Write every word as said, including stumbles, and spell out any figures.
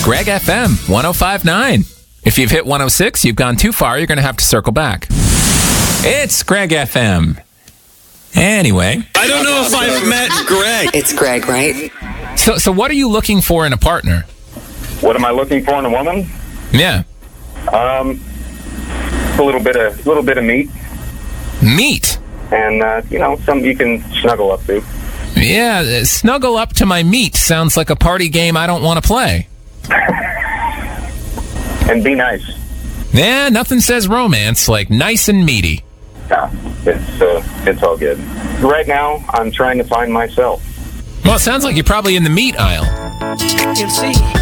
Greg F M one oh five point nine. If you've hit one oh six, you've gone too far. You're going to have to circle back. It's Greg F M. Anyway. I don't know if I've met Greg. It's Greg, right? So, so what are you looking for in a partner? What am I looking for in a woman? Yeah. Um, a little bit of, little bit of meat. Meat? And, uh, you know, something you can snuggle up to. Yeah, snuggle up to my meat sounds like a party game I don't want to play. And be nice. Yeah, nothing says romance like nice and meaty. Yeah, it's, uh, it's all good. Right now, I'm trying to find myself. Well, it sounds like you're probably in the meat aisle. You see.